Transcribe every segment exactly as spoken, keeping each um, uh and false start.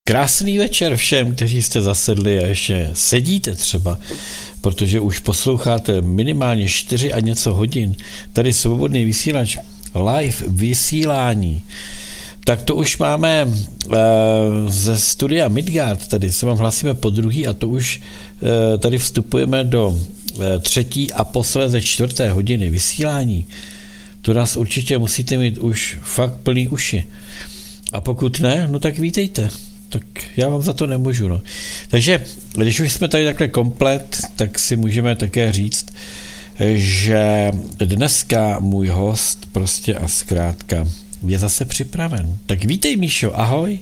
Krásný večer všem, kteří jste zasedli a ještě sedíte třeba, protože už posloucháte minimálně čtyři a něco hodin. Tady svobodný vysílač, live vysílání. Tak to už máme uh, ze studia Midgard, tady se vám hlasíme po druhý a to už uh, tady vstupujeme do uh, třetí a posledně čtvrté hodiny vysílání. To nás určitě musíte mít už fakt plný uši. A pokud ne, no tak vítejte. Tak já vám za to nemůžu. No. Takže, když už jsme tady takhle komplet, tak si můžeme také říct, že dneska můj host prostě a zkrátka je zase připraven. Tak vítej, Míšo, ahoj.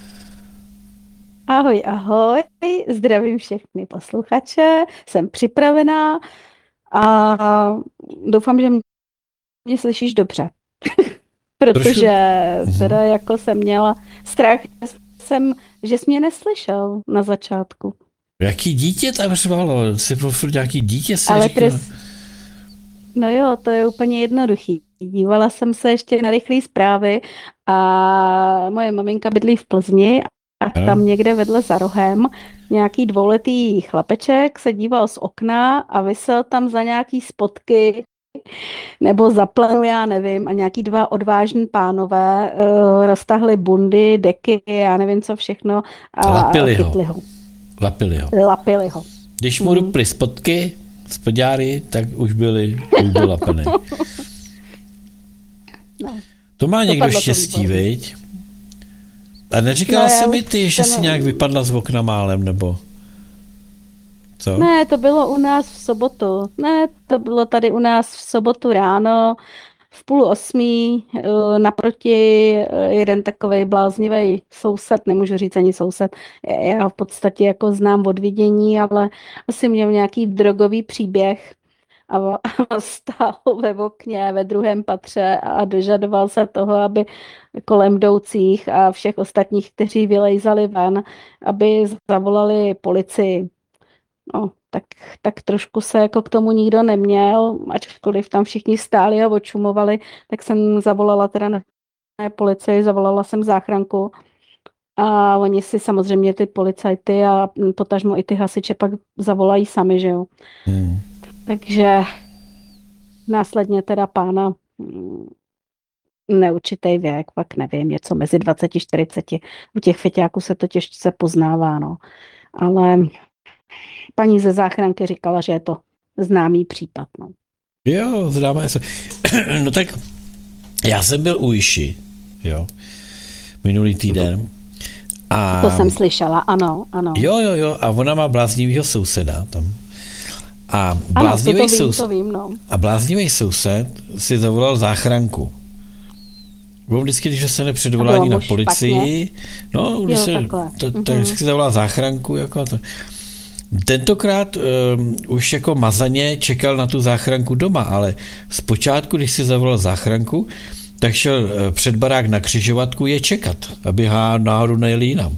Ahoj, ahoj, zdravím všechny posluchače, jsem připravená a doufám, že mě slyšíš dobře. Protože teda jako jsem měla strach, jsem, že jsi mě neslyšel na začátku. Jaký dítě tam řvalo? Jsi profil nějaký dítě se Ale říkala? pres... No jo, to je úplně jednoduchý. Dívala jsem se ještě na rychlé zprávy a moje maminka bydlí v Plzni a tam někde vedle za rohem nějaký dvouletý chlapeček se díval z okna a visel tam za nějaký spotky nebo za plenu, já nevím, a nějaký dva odvážní pánové uh, roztahli bundy, deky, já nevím co všechno a Lapili ho. chytli ho. Lapili ho. Lapili ho. Když mu rupli spotky, spodňáry, tak už byli, už byl lapený. No. To má někdo Dopadlo to štěstí, výborně. viď? A neříkala No, jsi já mi už ty, že to jsi nevím. nějak vypadla z okna málem, nebo co? Ne, to bylo u nás v sobotu. Ne, to bylo tady u nás v sobotu ráno, v půl osmí, eh, naproti eh, jeden takovej bláznivý soused, nemůžu říct ani soused, já ho v podstatě jako znám od vidění, ale asi měl nějaký drogový příběh a a stál ve okně ve druhém patře a dožadoval se toho, aby kolem jdoucích a všech ostatních, kteří vylejzali ven, aby zavolali policii. No, tak, tak trošku se jako k tomu nikdo neměl, ačkoliv tam všichni stáli a očumovali, tak jsem zavolala teda na policii, zavolala jsem záchranku a oni si samozřejmě ty policajty a potažmo i ty hasiče pak zavolají sami, že jo. Hmm. Takže následně teda pána mm, neurčitý věk, pak nevím, něco mezi dvacet a čtyřicet. U těch feťáků se to těžce poznává, no. Ale paní ze záchranky říkala, že je to známý případ, no. Jo, známe se. No tak já jsem byl u Iši, jo, minulý týden. A... To jsem slyšela, ano, ano. Jo, jo, jo, a ona má bláznivýho souseda tam. A Ano, to, bláznivý, to vím, sous... to vím, no. a bláznivý soused si zavolal záchranku. Bylo vždycky, když se nepředvolání na policii, no, když Jo, se, takhle. to, to, Mhm. vždycky zavolal záchranku, jako to. Tentokrát um, už jako mazaně čekal na tu záchranku doma, ale zpočátku, když si zavolal záchranku, tak šel uh, před barák na křižovatku je čekat, aby ha, náhodou nejeli jinam.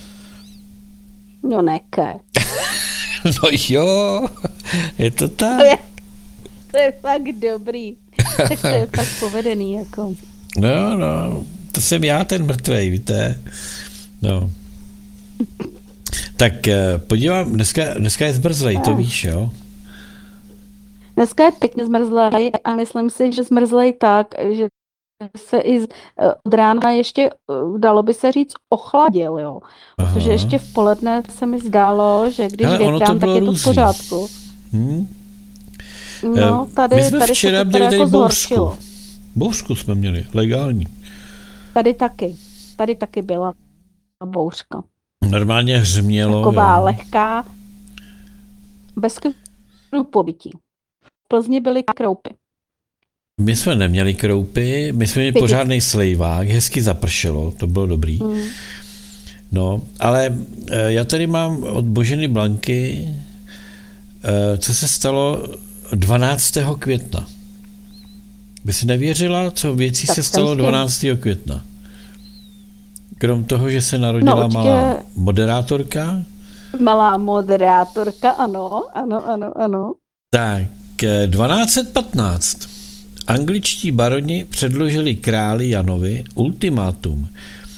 No neke. No jo, je to tak. To je, to je fakt dobrý. Tak to je fakt povedený, jako. No, no, to jsem já ten mrtvej, víte. No. Tak eh, podívám, dneska, dneska je zmrzlej, to víš, jo? Dneska je pěkně zmrzlej a myslím si, že zmrzlej tak, že se i z- od rána ještě, eh, dalo by se říct, ochladil, jo. Aha. Protože ještě v poledne se mi zdálo, že když Hele, ono to větrám, tak bylo je to v různý. pořádku. Hm? No, Eh, tady, My jsme tady včera se to měli teda tady jako bouřku. zhoršilo. Bouřku jsme měli, legální. Tady taky. Tady taky byla bouřka. Normálně hřmělo. Taková Jo. lehká, bez krupobytí. V Plzni byly kroupy. My jsme neměli kroupy, my jsme měli Pětice. pořádnej slejvák, hezky zapršelo, to bylo dobrý. Mm. No, ale eh, já tady mám od Boženy Blanky, eh, co se stalo dvanáctého května. By si nevěřila, co věcí Tak se jsem stalo s tím. dvanáctého května? Krom toho, že se narodila No, určitě- malá moderátorka, Malá moderátorka, ano, ano, ano, ano. tak eh, dvanáct set patnáct angličtí baroni předložili králi Janovi ultimátum,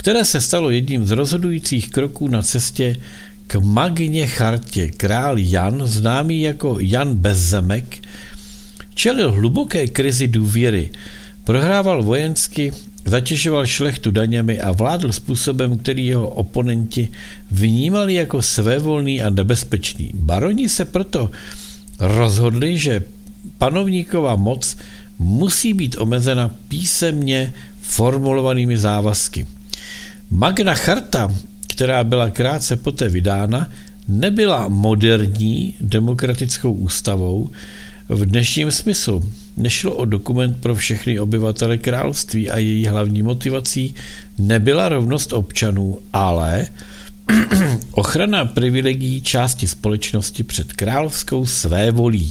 které se stalo jedním z rozhodujících kroků na cestě k Magně chartě. Král Jan, známý jako Jan Bezzemek, čelil hluboké krizi důvěry, prohrával vojensky, zatěžoval šlechtu daněmi a vládl způsobem, který jeho oponenti vnímali jako svévolný a nebezpečný. Baroni se proto rozhodli, že panovníková moc musí být omezena písemně formulovanými závazky. Magna charta, která byla krátce poté vydána, nebyla moderní demokratickou ústavou v dnešním smyslu. Nešlo o dokument pro všechny obyvatele království a její hlavní motivací nebyla rovnost občanů, ale ochrana privilegií části společnosti před královskou svévolí.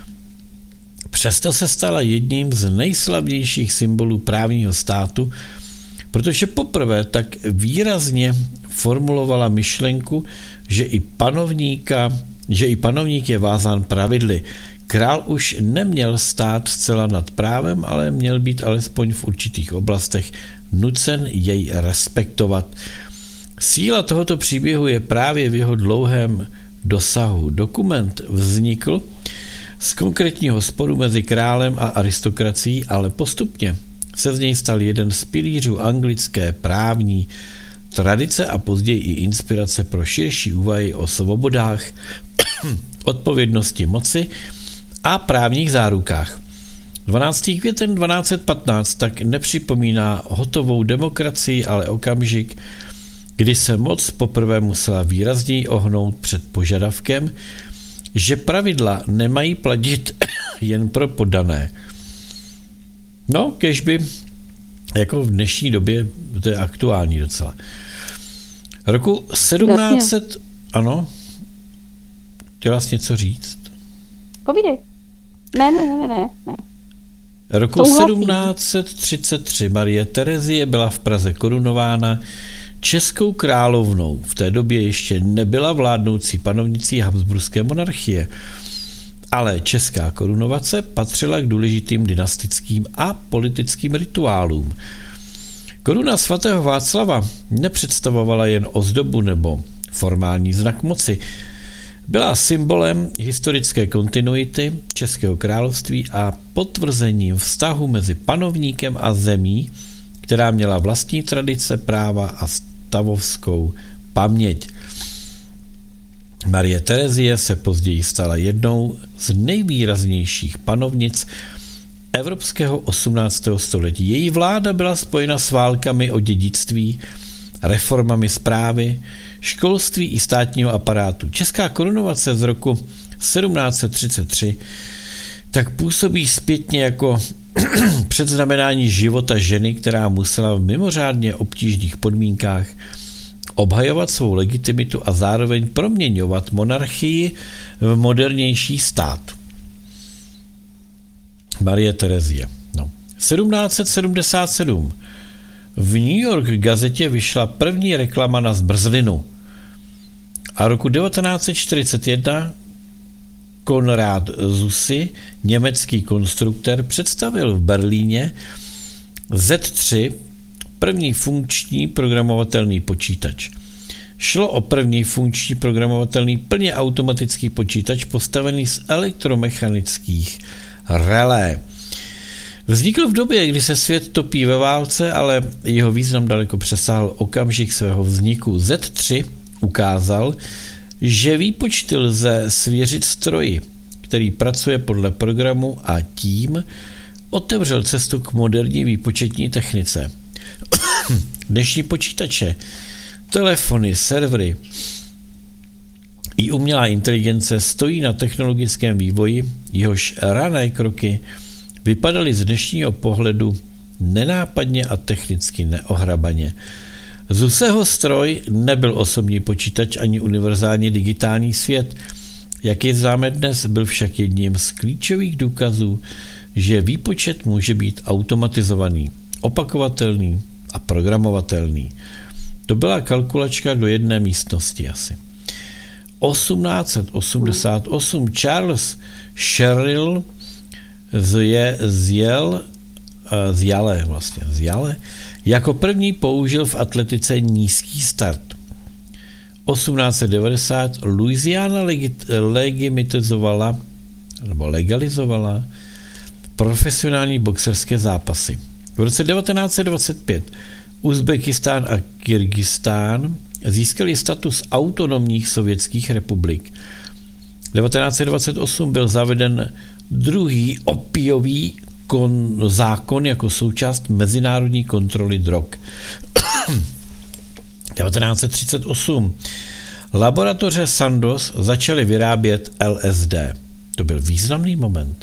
Přesto se stala jedním z nejslavnějších symbolů právního státu, protože poprvé tak výrazně formulovala myšlenku, že i panovníka, že i panovník je vázán pravidly. Král už neměl stát zcela nad právem, ale měl být alespoň v určitých oblastech nucen jej respektovat. Síla tohoto příběhu je právě v jeho dlouhém dosahu. Dokument vznikl z konkrétního sporu mezi králem a aristokracií, ale postupně se z něj stal jeden z pilířů anglické právní tradice a později i inspirace pro širší úvahy o svobodách, odpovědnosti moci a právních zárukách. dvanáctý květen dvanáct set patnáct tak nepřipomíná hotovou demokracii, ale okamžik, kdy se moc poprvé musela výrazněji ohnout před požadavkem, že pravidla nemají platit jen pro poddané. No, kežby, jako v dnešní době, to je aktuální docela. Roku sedmnáct set, ano, chtěla jsi něco říct? Povídej. Ne, ne, ne, ne, ne. Roku sedmnáct set třicet tři Marie Terezie byla v Praze korunována českou královnou. V té době ještě nebyla vládnoucí panovnicí habsburské monarchie, ale česká korunovace patřila k důležitým dynastickým a politickým rituálům. Koruna svatého Václava nepředstavovala jen ozdobu nebo formální znak moci. Byla symbolem historické kontinuity Českého království a potvrzením vztahu mezi panovníkem a zemí, která měla vlastní tradice, práva a stavovskou paměť. Marie Terezie se později stala jednou z nejvýraznějších panovnic evropského osmnáctého století. Její vláda byla spojena s válkami o dědictví, reformami správy, školství i státního aparátu. Česká korunovace z roku sedmnáct set třicet tři tak působí zpětně jako předznamenání života ženy, která musela v mimořádně obtížných podmínkách obhajovat svou legitimitu a zároveň proměňovat monarchii v modernější stát. Marie Terezie. No. sedmnáct set sedmdesát sedm. V New York gazetě vyšla první reklama na zmrzlinu. A roku devatenáct set čtyřicet jedna Konrad Zuse, německý konstruktor, představil v Berlíně Z tři, první funkční programovatelný počítač. Šlo o první funkční programovatelný plně automatický počítač postavený z elektromechanických relé. Vznikl v době, kdy se svět topí ve válce, ale jeho význam daleko přesáhl okamžik svého vzniku. Z tři ukázal, že výpočty lze svěřit stroji, který pracuje podle programu, a tím otevřel cestu k moderní výpočetní technice. Dnešní počítače, telefony, servery i umělá inteligence stojí na technologickém vývoji, jehož rané kroky vypadaly z dnešního pohledu nenápadně a technicky neohrabaně. Zuseho stroj nebyl osobní počítač ani univerzální digitální svět. Jak je známe dnes, byl však jedním z klíčových důkazů, že výpočet může být automatizovaný, opakovatelný a programovatelný. To byla kalkulačka do jedné místnosti asi. osmnáct set osmdesát osm Charles Sherrill z je, z Yale, z Yale vlastně, z Yale Jako první použil v atletice nízký start. osmnáct set devadesát Louisiana legitimizovala nebo legalizovala profesionální boxerské zápasy. V roce devatenáct set dvacet pět Uzbekistán a Kyrgyzstán získali status autonomních sovětských republik. devatenáct set dvacet osm byl zaveden druhý opiový kon, zákon jako součást mezinárodní kontroly drog. devatenáct set třicet osm laboratoře Sandoz začaly vyrábět L S D. To byl významný moment.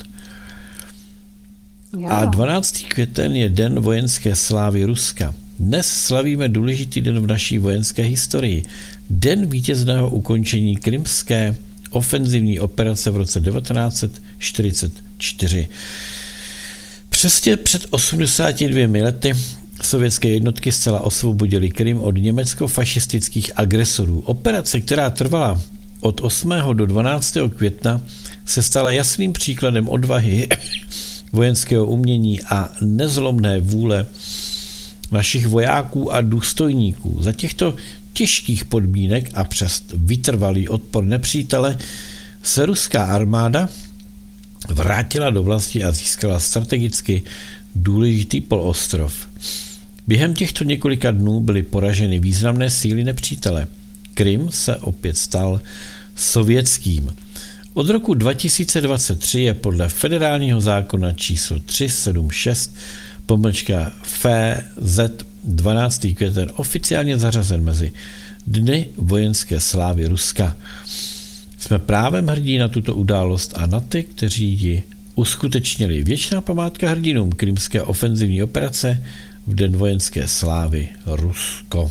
Jo. A dvanáctého květen je Den vojenské slávy Ruska. Dnes slavíme důležitý den v naší vojenské historii. Den vítězného ukončení krymské ofenzivní operace v roce devatenáct set čtyřicet čtyři. Přesně před osmdesáti dvěma lety sovětské jednotky zcela osvobodily Krym od německo-fašistických agresorů. Operace, která trvala od osmého do dvanáctého května, se stala jasným příkladem odvahy, vojenského umění a nezlomné vůle našich vojáků a důstojníků. Za těchto těžkých podmínek a přes vytrvalý odpor nepřítele se ruská armáda vrátila do vlasti a získala strategicky důležitý poloostrov. Během těchto několika dnů byly poraženy významné síly nepřítele. Krym se opět stal sovětským. Od roku dva tisíce dvacet tři je podle federálního zákona číslo tři set sedmdesát šest pomlčka F Z dvanáctého květen oficiálně zařazen mezi Dny vojenské slávy Ruska. Jsme právem hrdí na tuto událost a na ty, kteří ji uskutečnili. Věčná památka hrdinům krymské ofenzivní operace v Den vojenské slávy Rusko.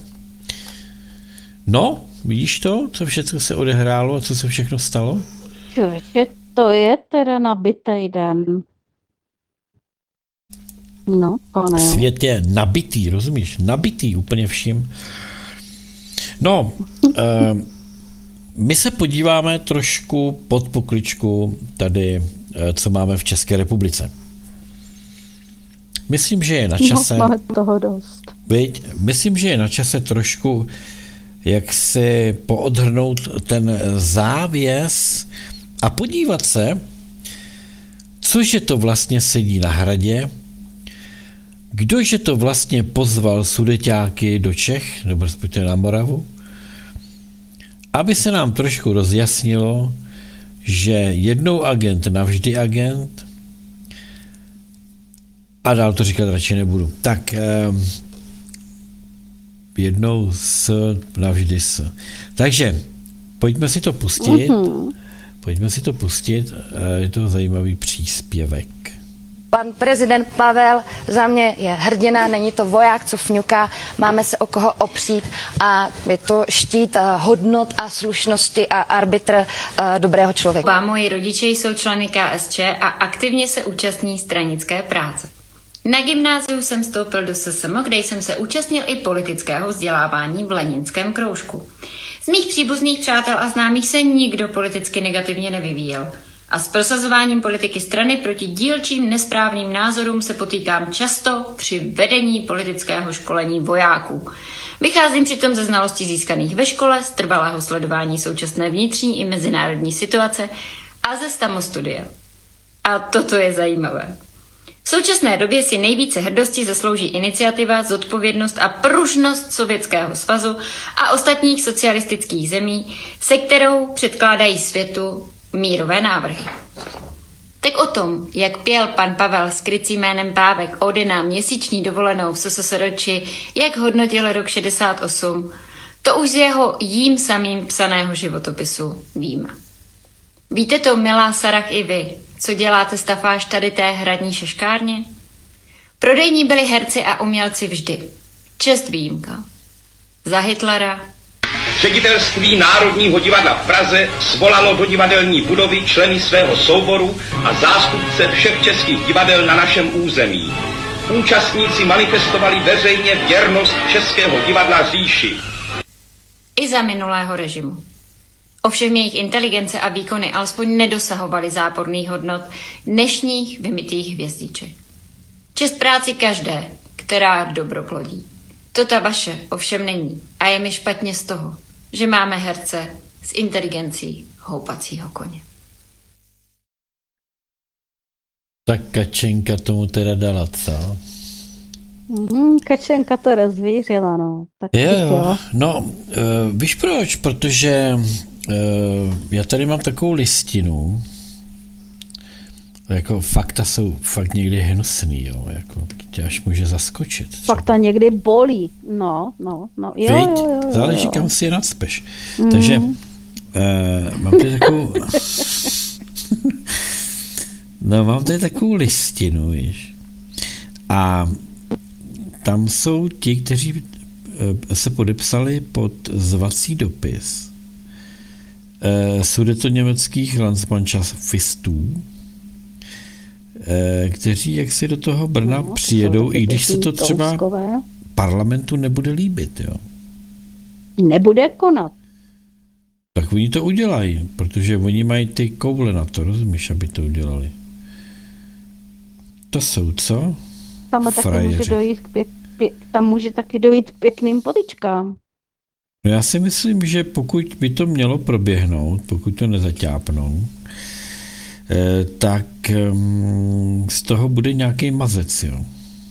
No, vidíš to, co všechno se odehrálo a co se všechno stalo? Člověče, to je teda nabitej den. No, pane. Svět je nabitý, rozumíš? Nabitý úplně vším. No, eh, my se podíváme trošku pod pokličku tady, eh, co máme v České republice. Myslím, že je na čase... No, máme toho dost. Viď, myslím, že je na čase trošku, jak si poodhrnout ten závěs a podívat se, cože to vlastně sedí na hradě, kdože to vlastně pozval Sudeťáky do Čech, nebo respektive na Moravu, aby se nám trošku rozjasnilo, že jednou agent, navždy agent, a dál to říkat radši nebudu. Tak eh, jednou s, navždy s. Takže pojďme si to pustit. Mm-hmm. Pojďme si to pustit. Eh, je to zajímavý příspěvek. Pan prezident Pavel za mě je hrdina, není to voják, co fňuká, máme se o koho opřít a je to štít hodnot a slušnosti a arbitr dobrého člověka. Moji rodiče jsou členy K S Č a aktivně se účastní stranické práce. Na gymnáziu jsem vstoupil do S S M, kde jsem se účastnil i politického vzdělávání v Leninském kroužku. Z mých příbuzných přátel a známých se nikdo politicky negativně nevyvíjel. A s prosazováním politiky strany proti dílčím nesprávným názorům se potýkám často při vedení politického školení vojáků. Vycházím přitom ze znalostí získaných ve škole, z trvalého sledování současné vnitřní i mezinárodní situace a ze samostudia. A toto je zajímavé. V současné době si nejvíce hrdosti zaslouží iniciativa, zodpovědnost a pružnost Sovětského svazu a ostatních socialistických zemí, se kterou předkládají světu mírové návrhy. Tak o tom, jak pěl pan Pavel s krycím jménem Pávek ody na měsíční dovolenou v S S S R či jak hodnotil rok šedesát osm, to už z jeho jím samým psaného životopisu víme. Víte to, milá Sarah, i vy, co děláte stafáž tady té hradní šeškárně? Prodejní byli herci a umělci vždy. Čest výjimka. Za Hitlera. Ředitelství Národního divadla v Praze svolalo do divadelní budovy členy svého souboru a zástupce všech českých divadel na našem území. Účastníci manifestovali veřejně věrnost Českého divadla říši. I za minulého režimu. Ovšem jejich inteligence a výkony alespoň nedosahovaly záporných hodnot dnešních vymitých hvězdiček. Čest práci každé, která dobro plodí. To ta vaše ovšem není a je mi špatně z toho, že máme herce s inteligencí houpacího koně. Tak Kačenka tomu teda dala, co? Mhm, Kačenka to rozvířila, no. Tak Jo, bych jo. chtěla. No, uh, víš proč? Protože uh, já tady mám takovou listinu, jako fakta jsou fakt někdy hnusný, jo, jako tě až může zaskočit. třeba. Fakt to někdy bolí. No, no, no. Jo, Viď? jo, jo, jo, Záleží, jo. kam si je nacpeš. Mm. Takže uh, mám tady takovou... no, mám tady takovou listinu, víš. A tam jsou ti, kteří uh, se podepsali pod zvací dopis uh, sudetoněmeckých landsmannschaftistů, uh, kteří jak si do toho Brna No, přijedou, jsou i když se to takový třeba touskové. parlamentu nebude líbit, jo. Nebude konat. Tak oni to udělají, protože oni mají ty koule na to, rozumíš, aby to udělali. To jsou co? Tam taky může Frajeři. dojít k pěk, pě, tam může taky dojít k pěkným potičkám. No já si myslím, že pokud by to mělo proběhnout, pokud to nezaťápnou, eh, tak mm, z toho bude nějaký mazec, jo.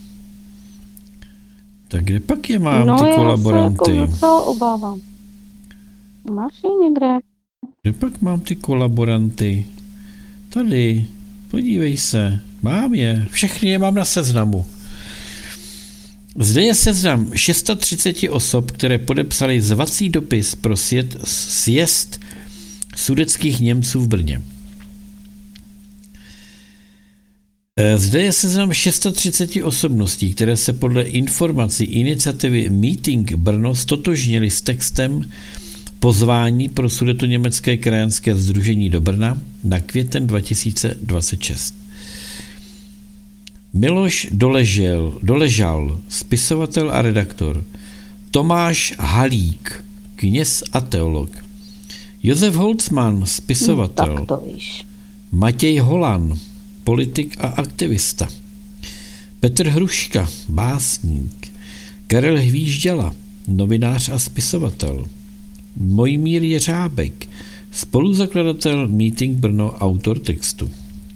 Tak kde pak je mám no ty já kolaboranty? se jako docela obávám. Máš je někde? Kde pak mám ty kolaboranty? Tady, podívej se, mám je, všechny je mám na seznamu. Zde je seznam třicet šest osob, které podepsali zvací dopis pro sjet, sjezd sudetských Němců v Brně. Zde je seznam třicet šest osobností, které se podle informací iniciativy Meeting Brno stotožnili s textem pozvání pro sudetoněmecké krajanské sdružení do Brna na květen dva tisíce dvacet šest. Miloš Doležel, Doležal, spisovatel a redaktor, Tomáš Halík, kněz a teolog, Josef Holcman, spisovatel, Tak to víš. Matěj Holan, politik a aktivista, Petr Hruška, básník, Karel Hvížděla, novinář a spisovatel, Mojmír Jeřábek, spoluzakladatel Meeting Brno, autor textu,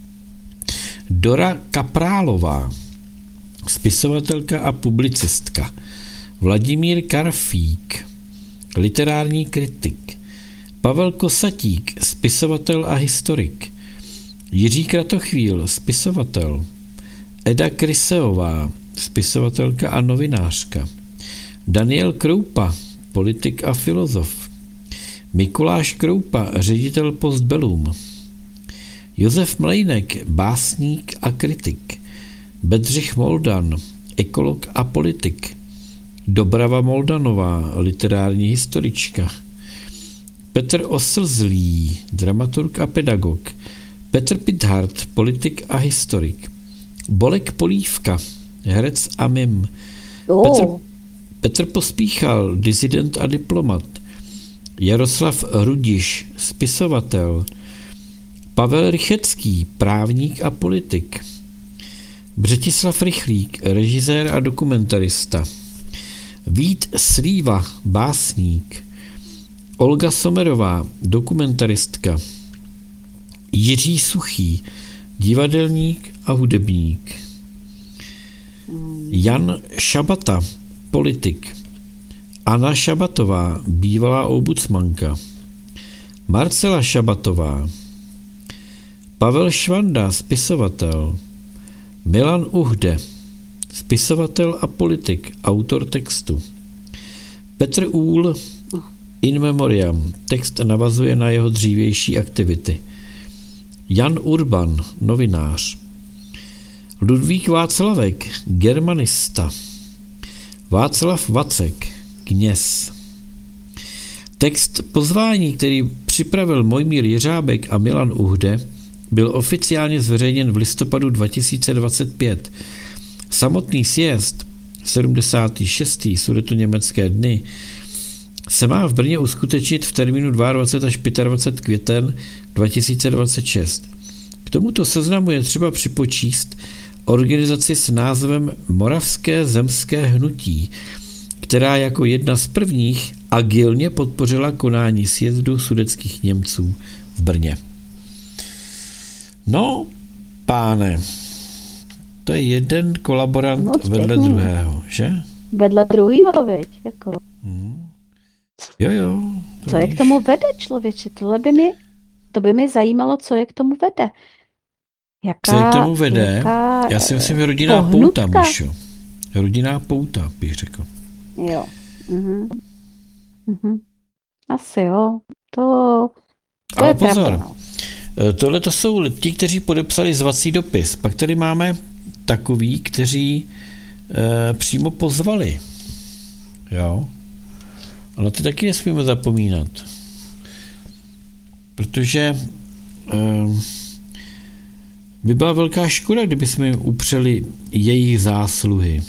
Dora Kaprálová, spisovatelka a publicistka, Vladimír Karfík, literární kritik, Pavel Kosatík, spisovatel a historik, Jiří Kratochvíl, spisovatel, Eda Kryseová, spisovatelka a novinářka, Daniel Kroupa, politik a filozof, Mikuláš Kroupa, ředitel Postbellum, Josef Mlejnek, básník a kritik, Bedřich Moldan, ekolog a politik, Dobrava Moldanová, literární historička, Petr Oslzlý, dramaturg a pedagog, Petr Pithart, politik a historik, Bolek Polívka, herec a mim, Petr, Oh, Petr Pospíchal, disident a diplomat, Jaroslav Rudiš, spisovatel, Pavel Rychecký, právník a politik, Břetislav Rychlík, režisér a dokumentarista, Vít Slíva, básník, Olga Somerová, dokumentaristka, Jiří Suchý, divadelník a hudebník, Jan Šabata, politik, Anna Šabatová, bývalá ombudsmanka, Marcela Šabatová, Pavel Švanda, spisovatel, Milan Uhde, spisovatel a politik, autor textu, Petr Úl, in memoriam, text navazuje na jeho dřívější aktivity, Jan Urban, novinář, Ludvík Václavek, germanista, Václav Vacek, kněz. Text pozvání, který připravil Mojmír Jeřábek a Milan Uhde, byl oficiálně zveřejněn v listopadu dva tisíce dvacet pět. Samotný sjezd, sedmdesátý šestý sudetoněmecké dny, se má v Brně uskutečnit v termínu dvacátého druhého až dvacátého pátého květen dva tisíce dvacet šest. K tomuto seznamu je třeba připočíst organizaci s názvem Moravské zemské hnutí, která jako jedna z prvních agilně podpořila konání sjezdu sudetských Němců v Brně. No, páne, to je jeden kolaborant Moc vedle pěkný. druhého, že? Vedle druhýho, viď? Jako, Jo, jo. to co je víš. k tomu vede, člověče? Tohle by mě, to by mě zajímalo, co je k tomu vede. Jaká, Co je k tomu vede? Jaká, Já si myslím, že rodinná pohnutka. pouta, Míšo. Rodinná pouta, bych řekl. Jo. Mhm. Mhm. Asi jo. To, to Ale je pozor, pravda. No. tohle to jsou ti, kteří podepsali zvací dopis. Pak tady máme takový, kteří e, přímo pozvali. Jo. Ale to taky nesmíme zapomínat. Protože e, by byla velká škoda, kdyby jsme jim upřeli jejich zásluhy.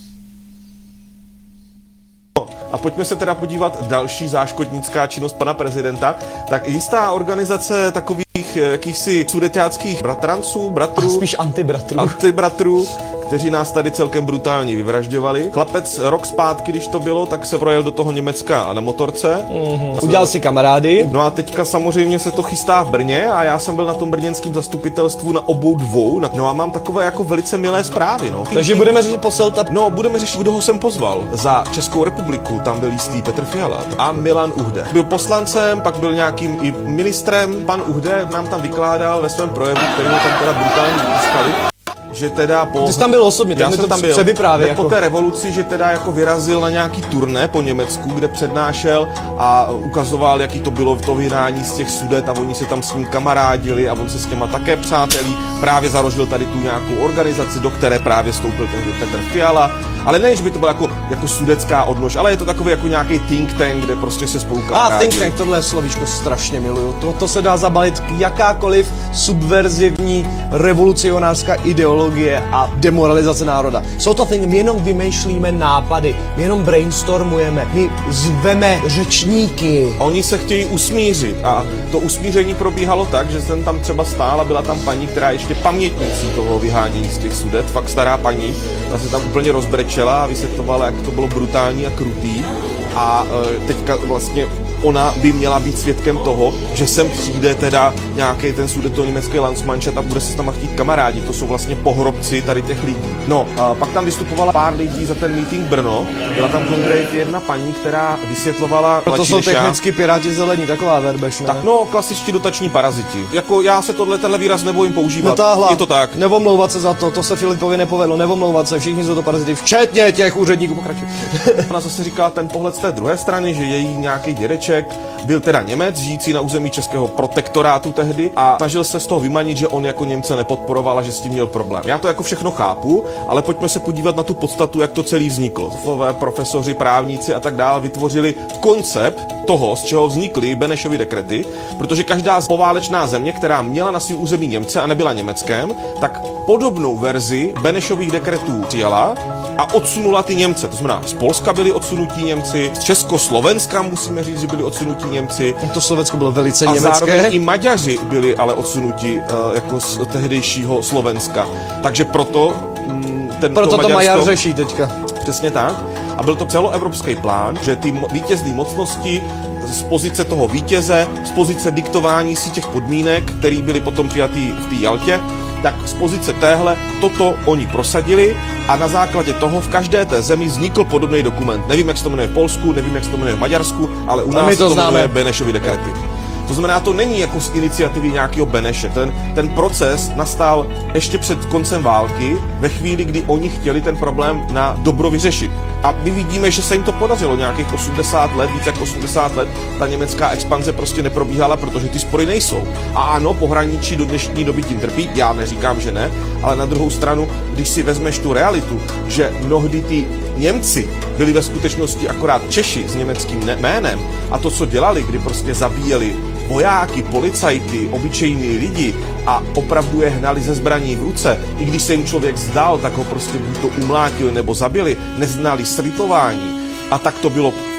A pojďme se teda podívat další záškodnická činnost pana prezidenta. Tak jistá organizace takových jakýchsi sudeťáckých bratranců, bratrů, Spíš antibratrů. antibratrů, kteří nás tady celkem brutálně vyvražďovali. Chlapec rok zpátky, když to bylo, tak se projel do toho Německa a na motorce. Mm-hmm. Udělal si kamarády. No a teďka samozřejmě se to chystá v Brně a já jsem byl na tom brněnském zastupitelstvu na obou dvou. No a mám takové jako velice milé zprávy, no. Takže budeme řešit Posselta. No, budeme řešit, kdo ho sem pozval. Za Českou republiku tam byl jistý Petr Fiala a Milan Uhde. Byl poslancem, pak byl nějakým i ministrem. Pan Uhde nám tam vykládal ve svém projevu, který ho tam teda brutálně vytiskali, že teda po... Ty jsi tam byl osobně, tak Já mi jsem to tam byl. převyprávěj, Tak jako. po té revoluci, že teda jako vyrazil na nějaký turné po Německu, kde přednášel a ukazoval, jaký to bylo v to vydání z těch Sudet a oni se tam s ním kamarádili a on se s těma také přátelí. Právě založil tady tu nějakou organizaci, do které právě vstoupil ten Petr Fiala. Ale ne, že by to byla jako, jako sudecká odnož, ale je to takový jako nějaký think tank, kde prostě se spolu A kamarádili. think tank, tohle slovíčko strašně miluju. To, to se dá zabalit jakákoliv subverzivní revolucionářská ideologie a demoralizace národa. Jsou to thing, my jenom vymýšlíme nápady, my jenom brainstormujeme, my zveme řečníky. Oni se chtějí usmířit a to usmíření probíhalo tak, že jsem tam třeba stál a byla tam paní, která ještě pamětnicí toho vyhánění z těch Sudet, fakt stará paní, ta se tam úplně rozbrečela a vysvětlovala, jak to bylo brutální a krutý a e, teďka vlastně ona by měla být svědkem toho, že sem přijde teda nějaký ten sudeto-německý Landsmannschaft a bude se s náma chtít kamarádi. To jsou vlastně pohrobci tady těch lidí. No, a pak tam vystupovala pár lidí za ten meeting Brno. Byla tam konkrétně jedna paní, která vysvětlovala... To jsou technicky piráti zelení, taková verbeš, ne? Tak no, klasičtí dotační paraziti. Jako já se tohle tenhle výraz nebojím používat. Natáhla. Je to tak. Nevomlouvat se za to, to se Filipovi nepovedlo, nevomlouvat se, všichni jsou to parazity, včetně těch úředníků, pokračuj. Ona zase říkala ten pohled z té druhé strany, že její nějaký dědeček byl teda Němec, žijící na území českého protektorátu tehdy a snažil se z toho vymanit, že on jako Němce nepodporoval a že s tím měl problém. Já to jako všechno chápu, ale pojďme se podívat na tu podstatu, jak to celý vzniklo. Sofové, profesoři, právníci a tak dále vytvořili koncept toho, z čeho vznikly Benešovy dekrety, protože každá poválečná země, která měla na svém území Němce a nebyla Německem, tak podobnou verzi Benešových dekretů přijala a odsunula ty Němce. To znamená, z Polska byli odsunutí Němci, z Československa musíme říct, že byli odsunutí Němci. To Slovensko bylo velice A německé. zároveň i Maďaři byli ale odsunuti uh, jako z tehdejšího Slovenska. Takže proto mm, ten Proto to Maďarsko- Maďar řeší teďka. Přesně tak. A byl to celoevropský plán, že ty mo- vítězné mocnosti z pozice toho vítěze, z pozice diktování si těch podmínek, které byly potom přijatý v té Jaltě, tak z pozice téhle toto oni prosadili a na základě toho v každé té zemi vznikl podobný dokument. Nevím, jak se to jmenuje v Polsku, nevím, jak se to jmenuje v Maďarsku, ale u A nás my se to to známe. jmenuje Benešovy dekrety. To znamená, to není jako z iniciativy nějakého Beneše. Ten, ten proces nastal ještě před koncem války, ve chvíli, kdy oni chtěli ten problém na dobro vyřešit. A my vidíme, že se jim to podařilo nějakých osmdesát let, více jak osmdesát let, ta německá expanze prostě neprobíhala, protože ty spory nejsou. A ano, pohraničí do dnešní doby tím trpí, já neříkám, že ne, ale na druhou stranu, když si vezmeš tu realitu, že mnohdy ty Němci byli ve skutečnosti akorát Češi s německým jménem a to, co dělali, kdy prostě zabíjeli vojáky, policajty, obyčejní lidi a opravdu je hnali ze zbraní v ruce. I když se jim člověk zdal, tak ho prostě buď to umlátili nebo zabili, neznali slitování. A tak to bylo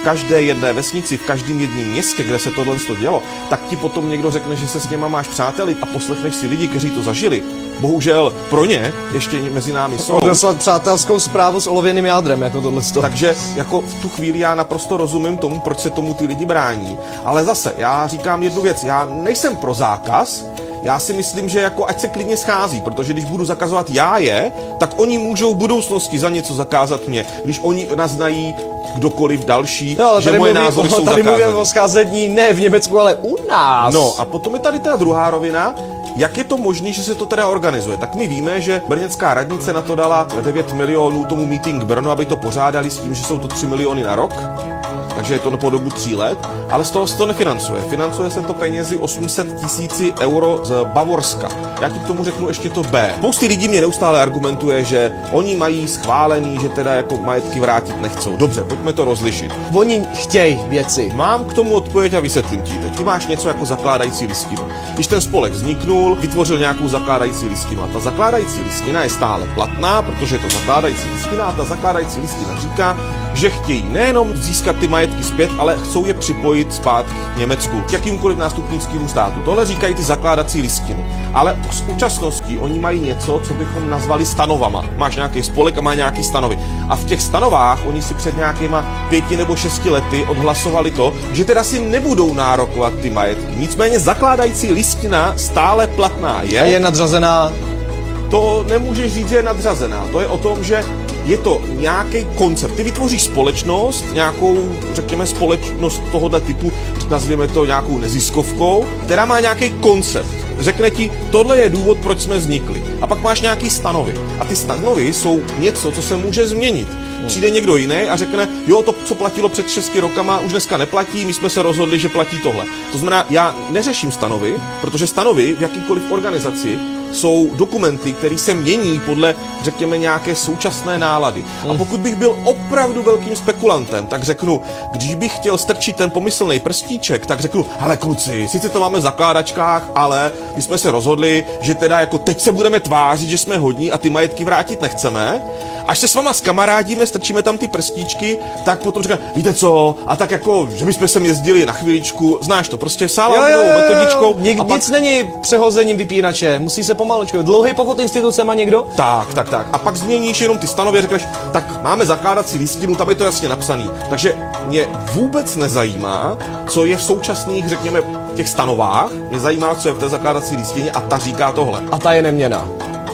v každé jedné vesnici, v každém jedním městě, kde se tohle dělo, tak ti potom někdo řekne, že se s něma máš přáteli a poslechneš si lidi, kteří to zažili. Bohužel pro ně ještě mezi námi jsou. Odeslat přátelskou zprávu s olověným jádrem, jako tohle. Takže jako v tu chvíli já naprosto rozumím tomu, proč se tomu ty lidi brání. Ale zase, já říkám jednu věc, já nejsem pro zákaz, já si myslím, že jako ať se klidně schází, protože když budu zakazovat já je, tak oni můžou v budoucnosti za něco zakázat mě. Když oni naznají kdokoliv další, no, ale že moje názory jsou tady zakázané. mluvím o scházení ne v Německu, ale u nás. No a potom je tady ta druhá rovina. Jak je to možné, že se to teda organizuje? Tak my víme, že brněnská radnice na to dala devět milionů tomu meeting Brno, aby to pořádali s tím, že jsou to tři miliony na rok. Takže je to po dobu tří let, ale z toho se to nefinancuje. Financuje se to penězi osm set tisíci euro z Bavorska. Já ti k tomu řeknu ještě to B. Spousty lidí mě neustále argumentuje, že oni mají schválený, že teda jako majetky vrátit nechcou. Dobře, pojďme to rozlišit. Oni chtějí věci. Mám k tomu odpověď a vysvětlím ti. Ty máš něco jako zakládající listinu. Když ten spolek vzniknul, vytvořil nějakou zakládající listinu a ta zakládající listina je stále platná, protože je to zakládající listina a ta zakládající listina říká, že chtějí nejenom získat ty majetky zpět, ale chcou je připojit zpátky k Německu, k jakýmkoliv nástupnickému státu. Tohle říkají ty zakládací listiny. Ale v současnosti oni mají něco, co bychom nazvali stanovama. Máš nějaký spolek a má nějaký stanovy. A v těch stanovách oni si před nějakýma pěti nebo šesti lety odhlasovali to, že teda si nebudou nárokovat ty majetky. Nicméně zakládající listina stále platná je. A je nadřazená. To nemůžeš říct, že je nadřazená. To je o tom, že je to nějaký koncept. Ty vytvoříš společnost, nějakou, řekněme, společnost tohoto typu, nazvěme to nějakou neziskovkou, která má nějaký koncept. Řekne ti, tohle je důvod, proč jsme vznikli. A pak máš nějaký stanovy. A ty stanovy jsou něco, co se může změnit. Přijde někdo jiný a řekne, jo, to, co platilo před šesti rokama, už dneska neplatí, my jsme se rozhodli, že platí tohle. To znamená, já neřeším stanovy, protože stanovy v jakýkoliv organizaci jsou dokumenty, které se mění podle, řekněme, nějaké současné nálady. A pokud bych byl opravdu velkým spekulantem, tak řeknu, když bych chtěl strčit ten pomyslný prstíček, tak řeknu, hele kluci, sice to máme v zakládačkách, ale my jsme se rozhodli, že teda jako teď se budeme tvářit, že jsme hodní a ty majetky vrátit nechceme. Až se s váma skamarádíme, strčíme tam ty prstíčky, tak potom říkáme, víte co, a tak jako, že bychom sem jezdili na chviličku, znáš to, prostě sálavnou metodičkou. Nik, a pak... Nic není přehozením vypínače, musí se pomalučko. Dlouhý pochod instituce má někdo? Tak, tak, tak. A pak změníš jenom ty stanovy a řekneš, tak máme zakládací listinu, tam je to jasně napsaný. Takže mě vůbec nezajímá, co je v současných, řekněme, těch stanovách. Mě zajímá, co je v té zakládací listině a ta říká tohle. A ta je neměná.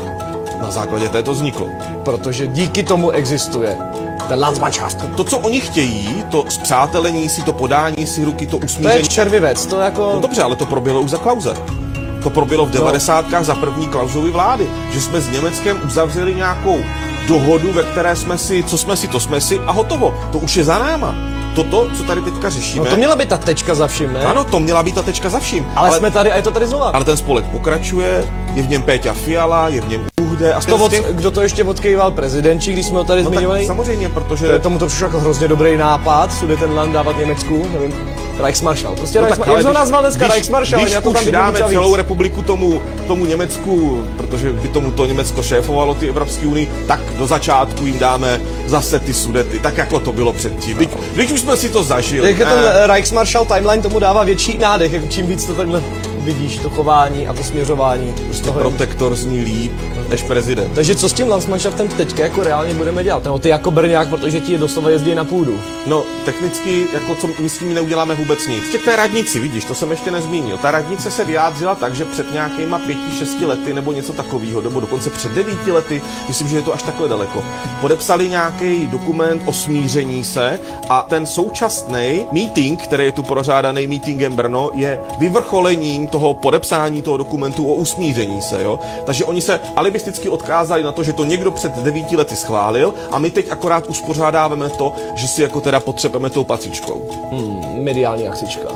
Na základě této vzniklo. Protože díky tomu existuje ten Landsmannschaft. To, co oni chtějí, to spřátelení si, to podání si ruky, to To je usmíření. červivec, to jako... No dobře, ale to proběhlo už za Klause. To proběhlo v devadesátkách za první Klausovy vlády, že jsme s Německem uzavřeli nějakou dohodu, ve které jsme si, co jsme si, to jsme si a hotovo. To už je za náma. Toto, co tady teďka řešíme. No to měla být ta tečka za vším, ne? Ano, to měla být ta tečka za vším. Ale, ale jsme tady a je to tady znova. Ale ten spolek pokračuje, je v něm Péťa Fiala, je v něm Uhde a to od, těch... kdo to ještě odkýval prezidentčí, když jsme ho tady No zmiňovali? tak samozřejmě, protože... To je tomu to přišlo jako hrozně dobrý nápad, Sudetenland dávat Německu, nevím, Reichsmarschall. Prostě No Reichsmarschall. Jak jsem ho nazval dneska když, Reichsmarschall, když já to tam už dáme vidím celou víc. republiku tomu, tomu Německu, protože by tomu to Německo šéfovalo ty Evropské unii, tak do začátku jim dáme zase ty Sudety, tak jako to bylo předtím. Když, když už jsme si to zažili. Jak je ten Reichsmarschall timeline tomu dává větší nádech, jako čím víc to takhle vidíš, to chování a to směřování. Prostě protektor zní líp než prezident. Takže co s tím Landsmannschaftem teďka jako reálně budeme dělat? Nebo ty jako Brňák, protože ti doslova jezdí na půdu. No, technicky, jako co my s tím neuděláme vůbec nic. Těch té radnici, vidíš, to jsem ještě nezmínil. Ta radnice se vyjádřila tak, že před nějakýma pěti, šesti lety nebo něco takového, nebo dokonce před devíti lety, myslím, že je to až takhle daleko, podepsali nějaký dokument o smíření se a ten současný meeting, který je tu pořádaný meetingem Brno, je vyvrcholením toho podepsání toho dokumentu o usmíření se, jo. Takže oni se alibisticky odkázali na to, že to někdo před devíti lety schválil a my teď akorát uspořádáváme to, že si jako teda potřebujeme tou pacičkou. Hmm, mediální akcička.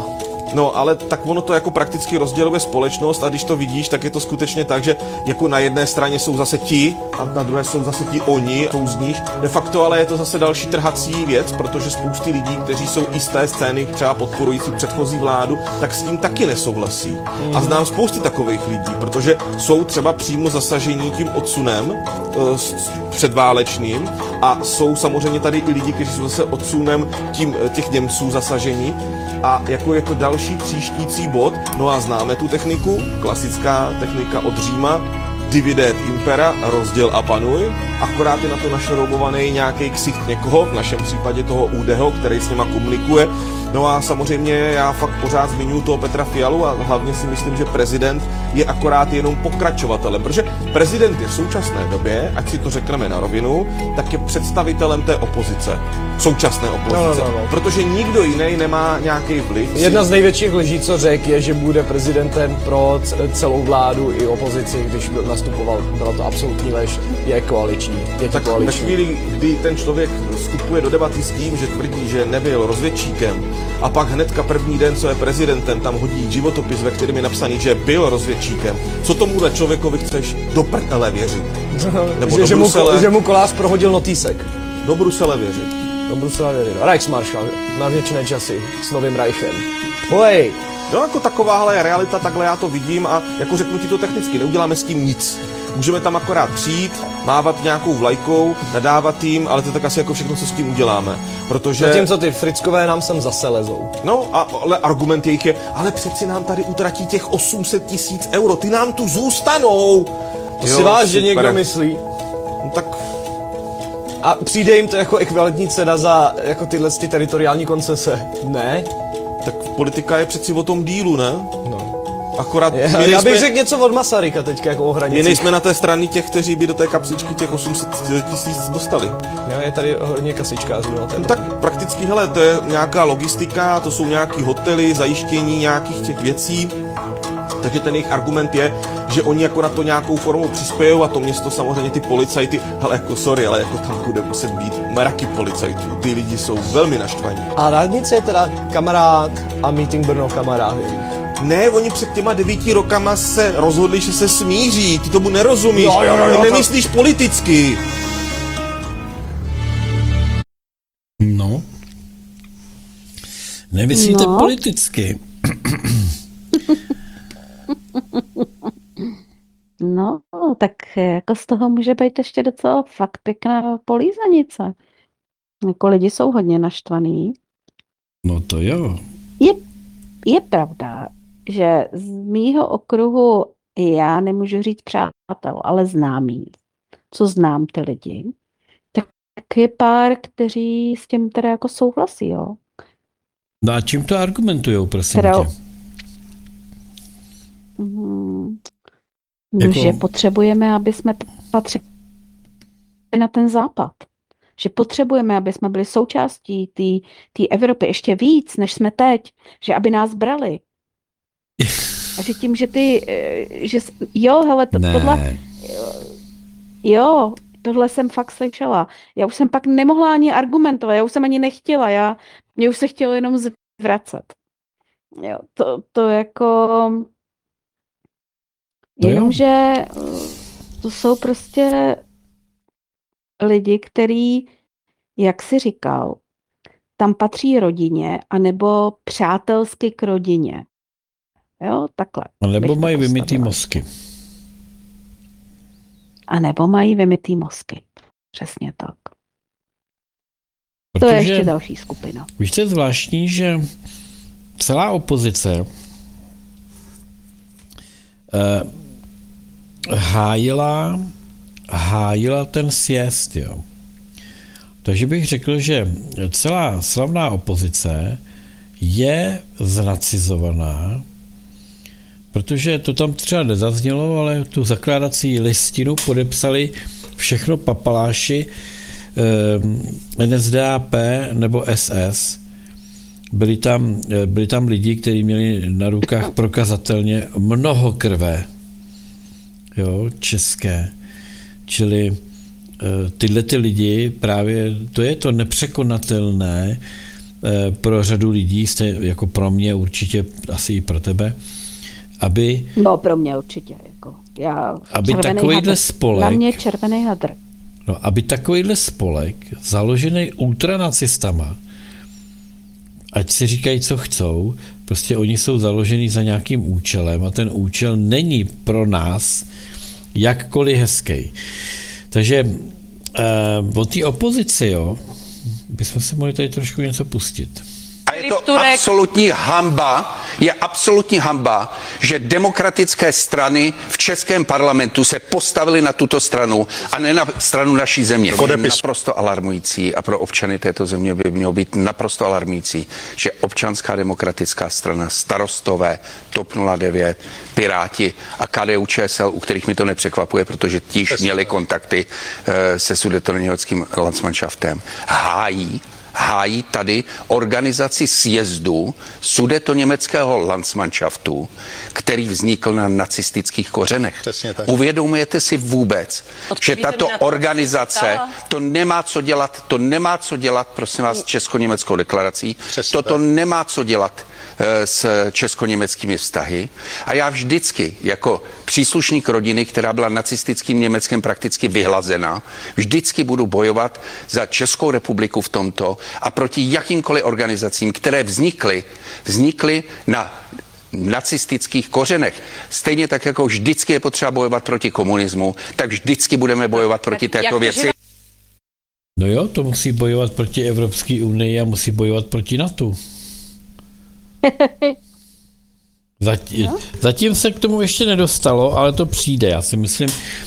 No, ale tak ono to jako prakticky rozděluje společnost a když to vidíš, tak je to skutečně tak, že jako na jedné straně jsou zase ti a na druhé jsou zase ti oni, jsou z nich. De facto ale je to zase další trhací věc, protože spousty lidí, kteří jsou i z té scény třeba podporující předchozí vládu, tak s tím taky nesouhlasí. A znám spousty takových lidí, protože jsou třeba přímo zasažení tím odsunem e, s, s předválečným a jsou samozřejmě tady i lidi, kteří jsou zase odsunem tím, těch Němců zasažení. A jako je to další tříštící bod, no a známe tu techniku, klasická technika od Říma, divide et impera, rozděl a panuj, akorát je na to našroubovaný nějaký ksicht někoho, v našem případě toho Údeho, který s něma komunikuje. No a samozřejmě já fakt pořád zmiňuji toho Petra Fialu a hlavně si myslím, že prezident je akorát jenom pokračovatelem, protože prezident je v současné době, ať si to řekneme na rovinu, tak je představitelem té opozice, současné opozice, No, no, no, no. protože nikdo jiný nemá nějaký vliv. Jedna z největších lží, co řekl, je, že bude prezidentem pro c- celou vládu i opozici, když byl, nastupoval. Byla to absolutní lež, je koaliční. Je to Tak ve koaliční. chvíli, kdy ten člověk vstupuje do debaty s tím, že tvrdí, že nebyl rozvědčíkem, a pak hnedka první den, co je prezidentem, tam hodí životopis, ve kterém je napsaný, že byl rozvědčíkem, co tomuhle člověkovi chceš do prdele věřit? Nebo že, do že, mu, Brusele, že mu Kolář prohodil notýsek. do Brusele věřit. Do Brusela věděl. Reichsmarschall na věčné časy s novým Reichem. Olej! No jako takováhle je realita, takhle já to vidím a jako řeknu ti to technicky, neuděláme s tím nic. Můžeme tam akorát přijít, mávat nějakou vlajkou, nadávat jim, ale to je tak asi jako všechno, co s tím uděláme. Protože... Zatímco ty frickové nám sem zase lezou. No, a, ale argument jejich je, ale přeci nám tady utratí těch osm set tisíc euro, ty nám tu zůstanou. To si váž, že někdo myslí. No, tak A přijde jim to jako ekvivalentní cena za jako tyhle ty teritoriální koncese. Ne? tak politika je přeci o tom dílu, ne? No. Akorát Je, my, já nejsme, bych řekl něco od Masaryka teďka jako o my hranicích. nejsme na té straně těch, kteří by do té kapsičky těch osm set tisíc dostali. Jo, je tady hodně kasičkářů na No ten. tak prakticky, hele, to je nějaká logistika, to jsou nějaký hotely, zajištění nějakých těch věcí. Takže ten jejich argument je, že oni jako na to nějakou formou přispějou a to město samozřejmě ty policajty, ale jako sorry, ale jako tam bude muset být mraky policajtů. Ty lidi jsou velmi naštvaní. A radnice je teda kamarád a meeting Brno kamarád. Ne, oni před těma devíti rokama se rozhodli, že se smíří, ty tomu nerozumíš, Jo, jo, jo, jo, ty to- nemyslíš politicky. No. Nemyslíte No. politicky. No, tak jako z toho může být ještě docela fakt pěkná polízanice. Jako lidi jsou hodně naštvaný. No to jo. Je, je pravda, že z mýho okruhu já nemůžu říct přátel, ale známý, co znám ty lidi, tak je pár, kteří s tím teda jako souhlasí, jo. No a čím to argumentujou, prosím Teda- tě? Mm, no, Jako- že potřebujeme, aby jsme patřili na ten západ. Že potřebujeme, aby jsme byli součástí té Evropy ještě víc, než jsme teď. Že aby nás brali. A že tím, že ty, eh, že, s- jo, hele, to, Ne. tohle, jo, tohle jsem fakt slyšela. Já už jsem pak nemohla ani argumentovat, já už jsem ani nechtěla, já, mě už se chtělo jenom zvracet. Jo, to, to jako, No jo. jenomže eh, to jsou prostě lidi, který, jak jsi říkal, tam patří rodině, anebo přátelsky k rodině. Jo, takhle. A nebo bych to mají vymytý postavila. mozky. A nebo mají vymytý mozky. Přesně tak. To je ještě Protože další skupina. víš, co je zvláštní, že celá opozice eh, hájila, hájila ten sjezd, jo. Takže bych řekl, že celá slavná opozice je znacizovaná, protože to tam třeba nezaznělo, ale tu zakládací listinu podepsali všechno papaláši eh, N S D A P nebo S S. Byli tam, eh, byli tam lidi, kteří měli na rukách prokazatelně mnoho krve. Jo, české. Čili eh, tyhle ty lidi právě, to je to nepřekonatelné, eh, pro řadu lidí, jste, jako pro mě určitě, asi i pro tebe, aby, No pro mě určitě. Jako, já aby červený takovýhle hadr. spolek, Na mě červený hadr. no, aby takovýhle spolek, založený ultranacistama, ať si říkají, co chcou, prostě oni jsou založený za nějakým účelem a ten účel není pro nás jakkoliv hezký. Takže uh, o té opozici, jo, bychom si mohli tady trošku něco pustit. A je to absolutní hamba, je absolutní hamba, že demokratické strany v českém parlamentu se postavily na tuto stranu a ne na stranu naší země. Je naprosto alarmující a pro občany této země by mělo být naprosto alarmující, že Občanská demokratická strana, Starostové, T O P nula devět, Piráti a K D U Č S L, u kterých mi to nepřekvapuje, protože ti již měli kontakty uh, se Sudetoněmeckým Landsmannschaftem, hájí hájí tady organizaci sjezdu Sudetoněmeckého Landsmannschaftu, který vznikl na nacistických kořenech. Uvědomujete si vůbec, že tato organizace to nemá co dělat, to nemá co dělat, prosím vás, s česko-německou deklarací, toto nemá co dělat s česko-německými vztahy. A já vždycky, jako příslušník rodiny, která byla nacistickým Německem prakticky vyhlazena, vždycky budu bojovat za Českou republiku v tomto a proti jakýmkoliv organizacím, které vznikly, vznikly na nacistických kořenech. Stejně tak, jako vždycky je potřeba bojovat proti komunismu, tak vždycky budeme bojovat proti této věci. No jo, to musí bojovat proti Evropské unii a musí bojovat proti NATO. Zatím, zatím se k tomu ještě nedostalo, ale to přijde. Já si myslím,